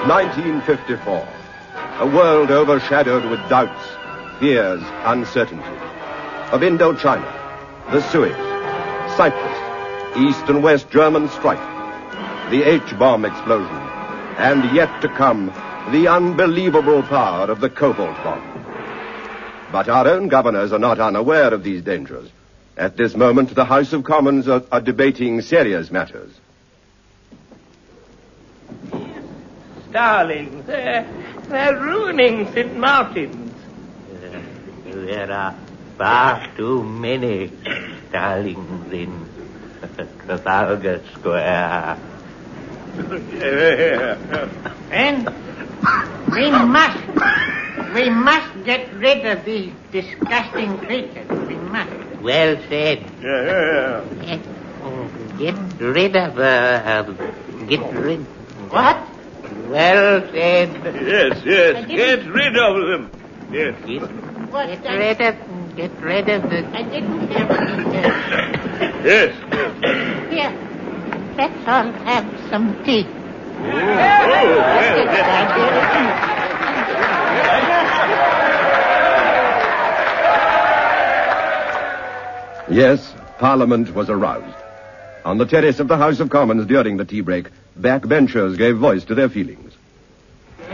1954. A world overshadowed with doubts, fears, uncertainty. Of Indochina, the Suez, Cyprus, East and West German strife, the H-bomb explosion, and yet to come, the unbelievable power of the cobalt bomb. But our own governors are not unaware of these dangers. At this moment, the House of Commons are debating serious matters. Darling, they're ruining St. Martin's. There are far too many Starlings in Trafalgar Square. And we must get rid of these disgusting creatures. We must. Well said. Get rid of What? Well said. Yes, get rid of them. Yes. Get rid of the... I didn't hear what you said. Yes. Here, let's all have some tea. Yes, Parliament was aroused. On the terrace of the House of Commons during the tea break, backbenchers gave voice to their feelings.